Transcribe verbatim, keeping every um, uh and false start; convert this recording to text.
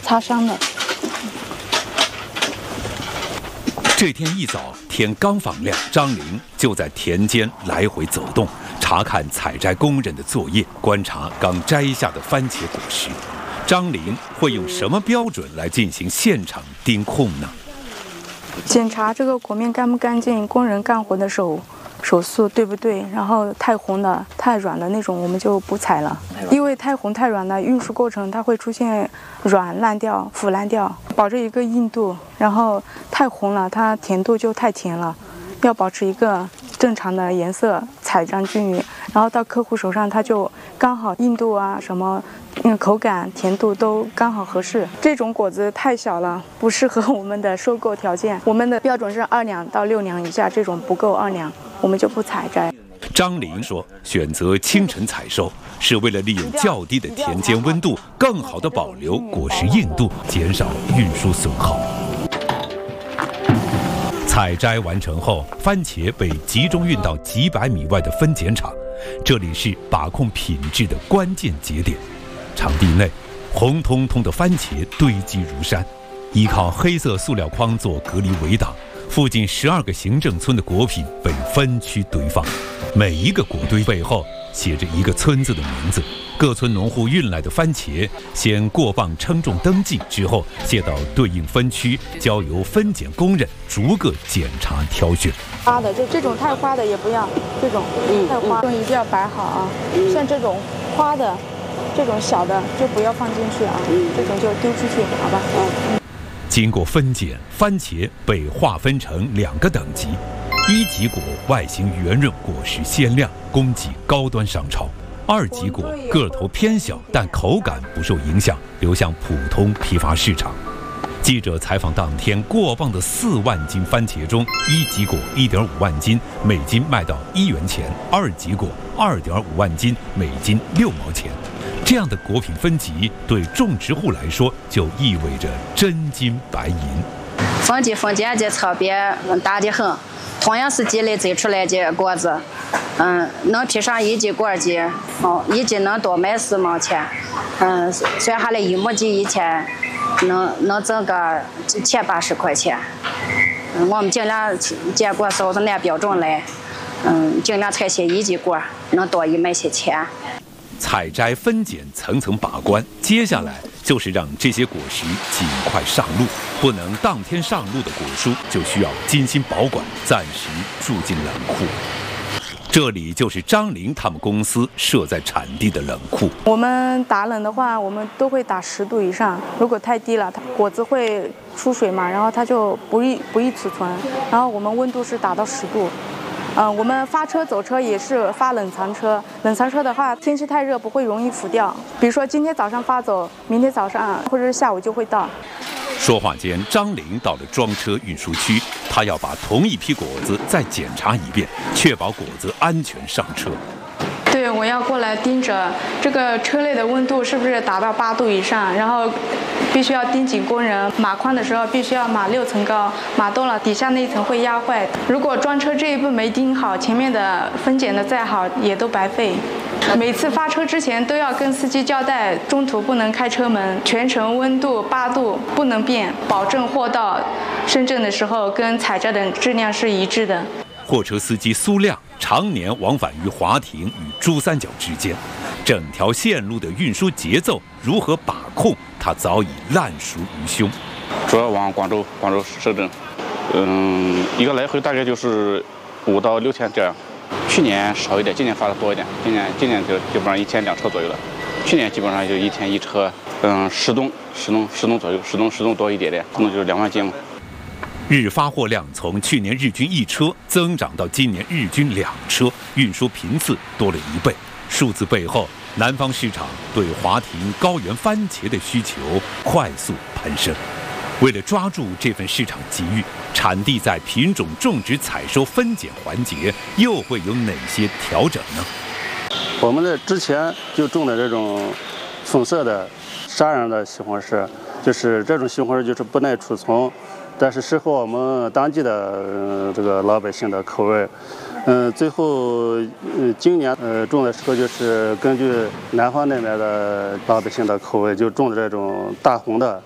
擦伤的。 这天一早，天刚放亮，张玲就在田间来回走动，查看采摘工人的作业，观察刚摘下的番茄果实。张玲会用什么标准来进行现场盯控呢？ 检查这个果面干不干净，工人干活的手手速对不对，然后太红的、太软的那种我们就不采了，因为太红太软的运输过程它会出现软烂掉、腐烂掉，保持一个硬度。然后太红了，它甜度就太甜了，要保持一个正常的颜色，采摘均匀，然后到客户手上它就刚好硬度啊什么。嗯，口感、甜度都刚好合适。这种果子太小了，不适合我们的收购条件。我们的标准是二两到六两以下，这种不够二两，我们就不采摘。 张玲说，选择清晨采收，是为了利用较低的田间温度，更好地保留果实硬度，减少运输损耗。采摘完成后，番茄被集中运到几百米外的分拣场，这里是把控品质的关键节点。场地内，红彤彤的番茄堆积如山，依靠黑色塑料筐做隔离围挡，附近十二个行政村的果品被分区堆放，每一个果堆背后写着一个村子的名字。各村农户运来的番茄先过磅称重登记，之后卸到对应分区，交由分拣工人逐个检查挑选。 花的这这种太花的也不要，这种太花这种一定要摆好啊。像这种花的。这种小的就不要放进去啊，这种就丢出去，好吧？嗯。 经过分拣，番茄被划分成两个等级：一级果外形圆润，果实鲜亮，供给高端商超；二级果个头偏小，但口感不受影响，流向普通批发市场。记者采访当天过磅的四万斤番茄中，一级果一点五万斤，每斤卖到一元钱；二级果二点五万斤，每斤六毛钱。这样的果品分级对种植户来说，就意味着真金白银。 分级分拣的差别大得很，同样是地里摘出来的果子，嗯，能批上一级果级，哦，一级能多卖四毛钱，嗯，算下来一亩地一天，能能挣个七八十块钱。嗯，我们尽量结果照着那标准来，嗯，尽量采些一级果，能多一卖些钱。 采摘分拣层层把关，接下来就是让这些果实尽快上路。不能当天上路的果蔬，就需要精心保管，暂时住进冷库。这里就是张玲他们公司设在产地的冷库。 我们打冷的话，我们都会打十度以上，如果太低了，它果子会出水嘛，然后它就不易不易储存。然后我们温度是打到十度。嗯，我们发车走车也是发冷藏车，冷藏车的话，天气太热不会容易腐掉。比如说今天早上发走，明天早上或者是下午就会到。 说话间，张玲到了装车运输区，他要把同一批果子再检查一遍，确保果子安全上车。 对，我要过来盯着这个车内的温度是不是达到八度以上，然后必须要盯紧工人码框的时候必须要码六层高，码多了底下那一层会压坏。如果装车这一步没盯好，前面的分拣的再好也都白费。每次发车之前都要跟司机交代，中途不能开车门，全程温度八度不能变，保证货到深圳的时候跟采摘的质量是一致的。 货车司机苏亮常年往返于华亭与珠三角之间，整条线路的运输节奏如何把控，他早已烂熟于胸。 主要往广州、广州深圳，嗯，一个来回大概就是五到六天这样。去年少一点，今年发的多一点。今年今年就基本上一天两车左右了。去年基本上就一天一车，嗯，十吨、十吨、十吨左右，十吨、十吨多一点点，可能就是两万斤了。 日发货量从去年日均一车增长到今年日均两车，运输频次多了一倍。数字背后，南方市场对华亭高原番茄的需求快速攀升。为了抓住这份市场机遇，产地在品种种植、采收、分拣环节又会有哪些调整呢？ 我们的之前就种的这种粉色的沙瓤的西红柿，就是这种西红柿就是不耐储存，但是适合我们当地的、呃、这个老百姓的口味。嗯、呃，最后呃今年呃种的时候就是根据南方那边的老百姓的口味，就种的这种大红的